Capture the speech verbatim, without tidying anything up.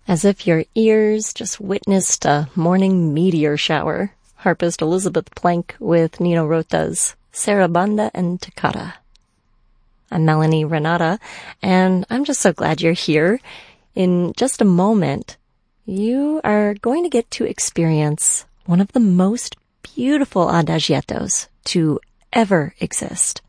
As if your ears just witnessed a morning meteor shower. Harpist Elizabeth Plank with Nino Rota's Sarabanda and Toccata. I'm Melanie Renata, and I'm just so glad you're here. In just a moment, you are going to get to experience one of the most beautiful adagiettos to ever exist.